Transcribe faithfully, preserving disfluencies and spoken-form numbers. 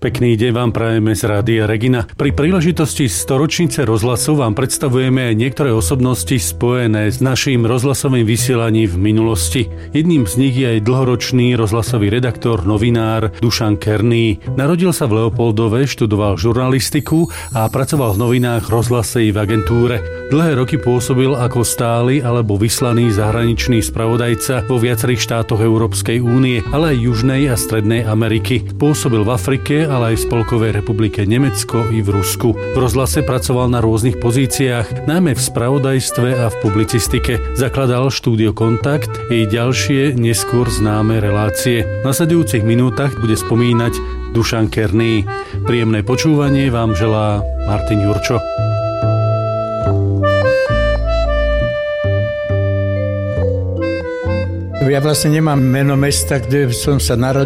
Pekný deň vám prajeme z Rádia Regina. Pri príležitosti storočnice rozhlasu vám predstavujeme aj niektoré osobnosti spojené s naším rozhlasovým vysielaním v minulosti. Jedným z nich je aj dlhoročný rozhlasový redaktor, novinár Dušan Kerný. Narodil sa v Leopoldove, študoval žurnalistiku a pracoval v novinách, rozhlase i v agentúre. Dlhé roky pôsobil ako stály alebo vyslaný zahraničný spravodajca vo viacerých štátoch Európskej únie, ale aj Južnej a Strednej Ameriky. Pôsobil v Afrike, ale aj v Spolkovej republike Nemecko i v Rusku. V rozhlase pracoval na rôznych pozíciách, najmä v spravodajstve a v publicistike. Zakladal štúdio Kontakt i ďalšie neskôr známe relácie. V nasledujúcich minútach bude spomínať Dušan Kerný. Príjemné počúvanie vám želá Martin Jurčo. Ja vlastne nemám meno mesta, kde som sa narodil.